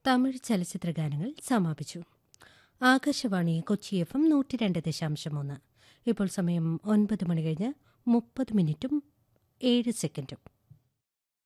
തമിഴ് ചലച്ചിത്ര ഗാനങ്ങൾ സമാപിച്ചു. ആകാശവാണി കൊച്ചി FM 102.3. ഇപ്പോൾ സമയം 9 മണി കഴിഞ്ഞ് 30 മിനിറ്റും 7 സെക്കൻഡും.